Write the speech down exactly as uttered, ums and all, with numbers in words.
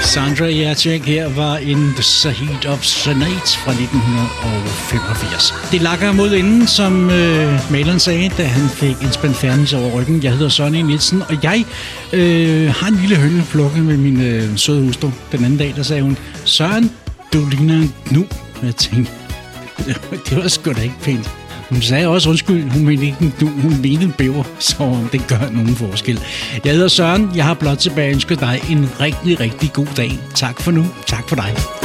Sandra Jacek her var en The Heat of Senate fra nitten femogfirs. Det lakker mod enden, som øh, maleren sagde, da han fik en spand fernis over ryggen. Jeg hedder Søren E. Nielsen, og jeg øh, har en lille hølle plukket med min øh, søde hustru. Den anden dag, der sagde hun, Søren, du ligner en gnu. Jeg tænkte, det var sgu da ikke pænt. Hun sagde også undskyld, hun mente ikke en gnu, hun mente en bæver, så det gør nogen forskel. Jeg hedder Søren, jeg har blot tilbage ønsket dig en rigtig, rigtig god dag. Tak for nu, tak for dig.